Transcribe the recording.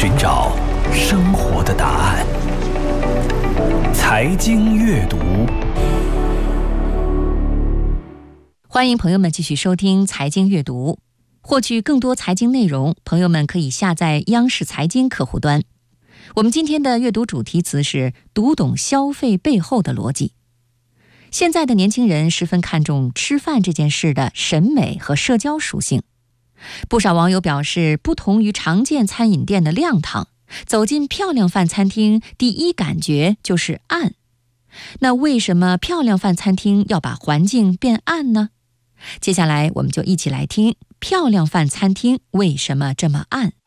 寻找生活的答案。财经阅读， 欢迎朋友们继续收听财经阅读。获取更多财经内容，朋友们可以下载央视财经客户端。我们今天的阅读主题词是读懂消费背后的逻辑。现在的年轻人十分看重吃饭这件事的审美和社交属性。不少网友表示，不同于常见餐饮店的亮堂，走进漂亮饭餐厅，第一感觉就是暗。那为什么漂亮饭餐厅要把环境变暗呢？接下来我们就一起来听漂亮饭餐厅为什么这么暗。